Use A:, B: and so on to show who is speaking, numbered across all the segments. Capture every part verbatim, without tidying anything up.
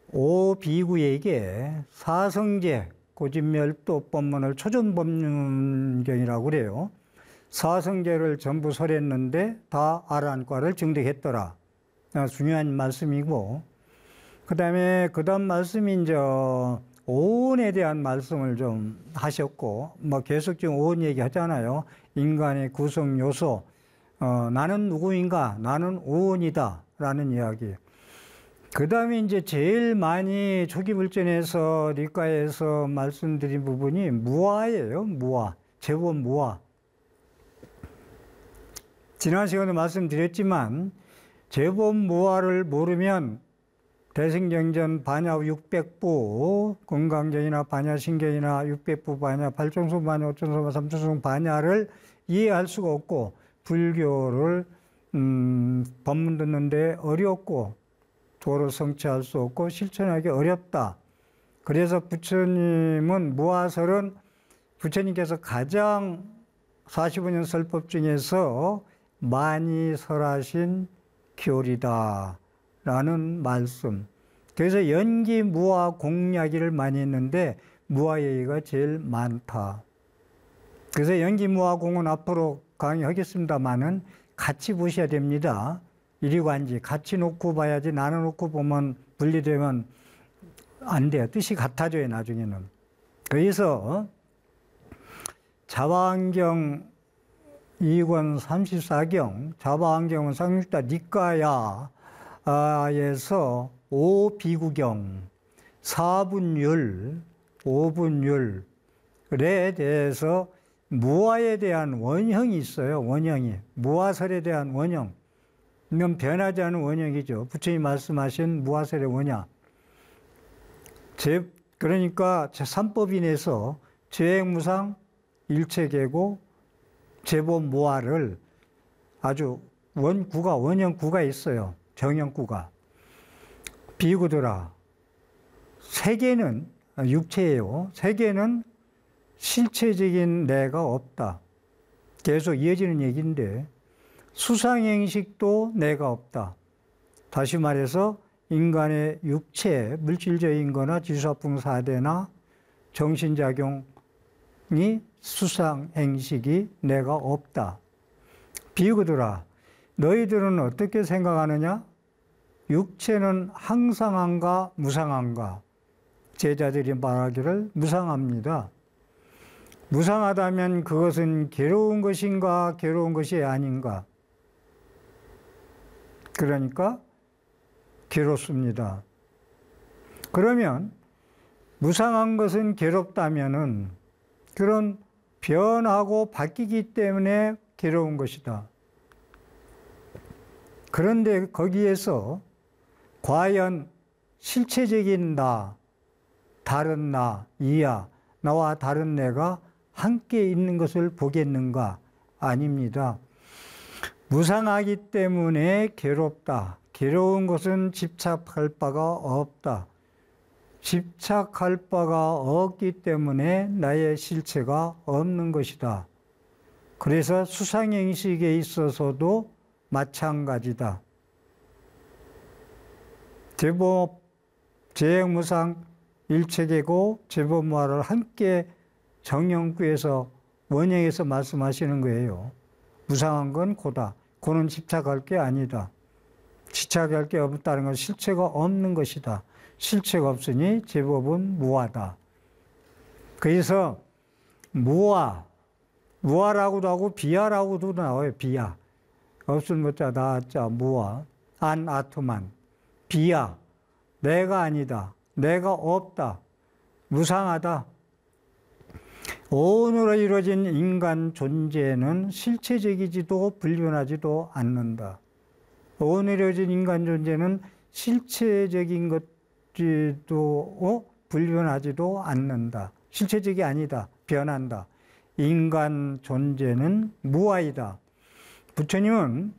A: 오비구에게 사성제 고진멸도 법문을 초전법륜경이라고 그래요. 사성제를 전부 설했는데 다 아라한과를 증득했더라. 중요한 말씀이고, 그 다음에 그 다음 말씀이 이제 오온에 대한 말씀을 좀 하셨고, 뭐 계속 지금 오온 얘기 하잖아요. 인간의 구성 요소, 어, 나는 누구인가? 나는 오온이다. 라는 이야기. 그 다음에 이제 제일 많이 초기불전에서 리과에서 말씀드린 부분이 무아예요. 무아. 제법 무아. 지난 시간에 말씀드렸지만 제법 무아를 모르면 대승경전 반야 육백 부, 건강전이나 반야신경이나 육백 부 반야, 팔종수 반야, 오천수, 삼천수 반야를 이해할 수가 없고, 불교를 음, 법문 듣는데 어렵고 도를 성취할 수 없고 실천하기 어렵다. 그래서 부처님은 무아설은 부처님께서 가장 사십오 년 설법 중에서 많이 설하신 교리다 라는 말씀. 그래서 연기 무아 공략기를 많이 했는데 무아 얘기가 제일 많다. 그래서 연기 무아 공은 앞으로 강의하겠습니다만은 같이 보셔야 됩니다. 이리관지 같이 놓고 봐야지 나눠 놓고 보면 분리되면 안 돼요. 뜻이 같아져요, 나중에는. 그래서 자화안경 이 권 삼십사 경, 자화안경은 상륙다 니까야에서 오비구경, 사분율, 오분율에 대해서 무아에 대한 원형이 있어요. 원형이. 무아설에 대한 원형. 이건 변하지 않은 원형이죠. 부처님 말씀하신 무아설의 원형. 제, 그러니까 제삼법인에서 재행무상 일체계고 제법 무아를 아주 원구가, 원형구가 있어요. 정형구가. 비구들아, 세계는, 육체예요. 세계는 실체적인 내가 없다. 계속 이어지는 얘기인데, 수상행식도 내가 없다. 다시 말해서 인간의 육체, 물질적인 거나 지수화풍 사대나 정신작용이 수상행식이 내가 없다. 비구들아, 너희들은 어떻게 생각하느냐? 육체는 항상한가 무상한가? 제자들이 말하기를 무상합니다. 무상하다면 그것은 괴로운 것인가 괴로운 것이 아닌가? 그러니까 괴롭습니다. 그러면 무상한 것은 괴롭다면은 그런 변하고 바뀌기 때문에 괴로운 것이다. 그런데 거기에서 과연 실체적인 나, 다른 나, 이야, 나와 다른 내가 함께 있는 것을 보겠는가? 아닙니다. 무상하기 때문에 괴롭다. 괴로운 것은 집착할 바가 없다. 집착할 바가 없기 때문에 나의 실체가 없는 것이다. 그래서 수상행식에 있어서도 마찬가지다. 제법, 재행무상 일체계고 제법무아를 함께 정형구에서 원형에서 말씀하시는 거예요. 무상한 건 고다. 고는 집착할 게 아니다. 집착할 게 없다는 건 실체가 없는 것이다. 실체가 없으니 제법은 무아다. 그래서 무아, 무아라고도 하고 비아라고도 나와요. 비아. 없을 못자 나자 무아. 안 아투만. 비아. 내가 아니다. 내가 없다. 무상하다. 오온으로 이루어진 인간 존재는 실체적이지도 불변하지도 않는다. 오온으로 이루어진 인간 존재는 실체적인 것지도 불변하지도 않는다. 실체적이 아니다. 변한다. 인간 존재는 무아이다. 부처님은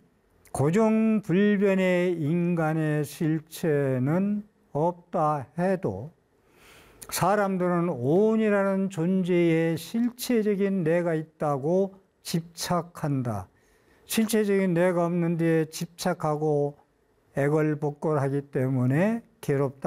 A: 고정불변의 인간의 실체는 없다 해도 사람들은 오온이라는 존재의 실체적인 내가 있다고 집착한다. 실체적인 내가 없는 데 집착하고 애걸복걸하기 때문에 괴롭다.